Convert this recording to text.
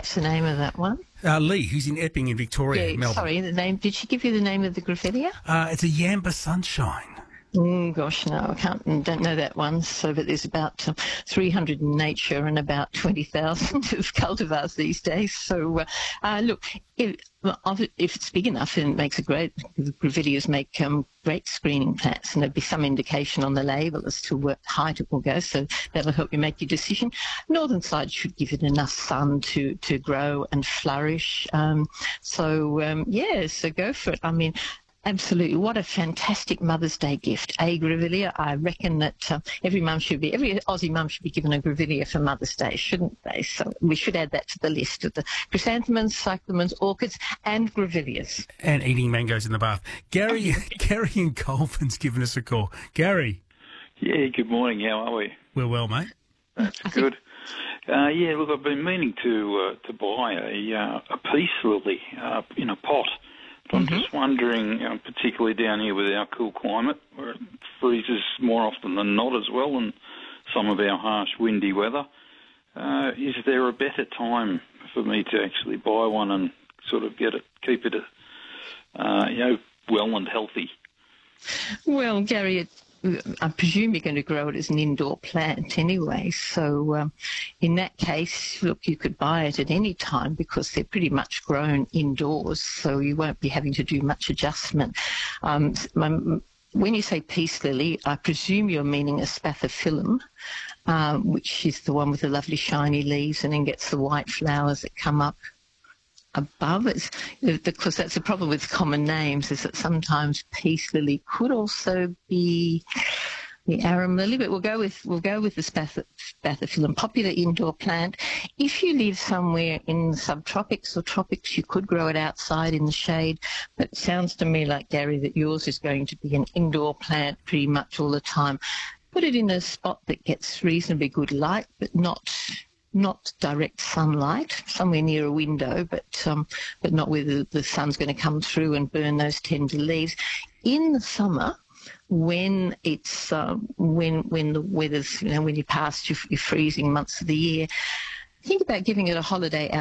catch the name of that one. Lee, who's in Epping in Victoria, Melbourne. Sorry, the name. Did she give you the name of the grevillea? It's a Yamba Sunshine. Gosh, no, don't know that one. So, but there's about 300 in nature and about 20,000 of cultivars these days. So, look, if it's big enough, then it makes a great. Grevilleas make great screening plants, and there'll be some indication on the label as to what height it will go. So that'll help you make your decision. Northern side should give it enough sun to grow and flourish. So go for it. I mean. Absolutely. What a fantastic Mother's Day gift. A grevillea. I reckon that every Aussie mum should be given a grevillea for Mother's Day, shouldn't they? So we should add that to the list of the chrysanthemums, cyclamens, orchids and grevilleas. And eating mangoes in the bath. Gary in Colvin's given us a call. Gary. Yeah, good morning. How are we? We're well, mate. That's good. Look, I've been meaning to buy a peace lily in a pot. I'm just wondering, particularly down here with our cool climate, where it freezes more often than not as well, and some of our harsh windy weather, is there a better time for me to actually buy one and sort of keep it, well and healthy? Well, Gary, I presume you're going to grow it as an indoor plant anyway. So in that case, look, you could buy it at any time because they're pretty much grown indoors, so you won't be having to do much adjustment. When you say peace lily, I presume you're meaning a spathiphyllum, which is the one with the lovely shiny leaves and then gets the white flowers that come up above. Because that's the problem with common names, is that sometimes peace lily could also be the arum lily, but we'll go with the spathiphyllum, popular indoor plant. If you live somewhere in the subtropics or tropics, you could grow it outside in the shade, but it sounds to me like, Gary, that yours is going to be an indoor plant pretty much all the time. Put it in a spot that gets reasonably good light, but not direct sunlight, somewhere near a window, but not where the sun's going to come through and burn those tender leaves. In the summer, when it's when the weather's, when you're past your freezing months of the year, think about giving it a holiday